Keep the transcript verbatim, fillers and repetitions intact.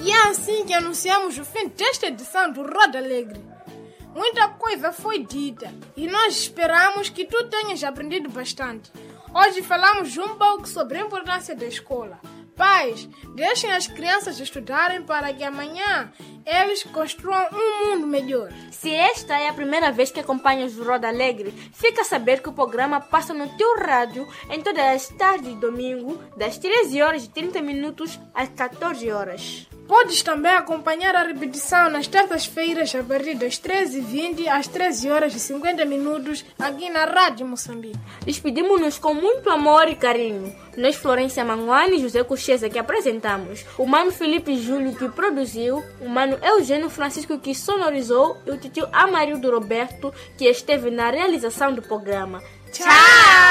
E é assim que anunciamos o fim desta edição do Roda Alegre. Muita coisa foi dita e nós esperamos que tu tenhas aprendido bastante. Hoje falamos um pouco sobre a importância da escola. Pais, deixem as crianças estudarem para que amanhã eles construam um mundo melhor. Se esta é a primeira vez que acompanhas o Roda Alegre, fica a saber que o programa passa no teu rádio em todas as tardes de domingo, das treze horas e trinta minutos às quatorze horas. Podes também acompanhar a repetição nas terças-feiras a partir das treze e vinte às treze horas e cinquenta minutos aqui na Rádio Moçambique. Despedimos-nos com muito amor e carinho. Nós, Florência Manguani e José Cocheza, que apresentamos, o Mano Felipe Júlio, que produziu, o Mano Eugênio Francisco, que sonorizou, e o titio Amarildo Roberto, que esteve na realização do programa. Tchau!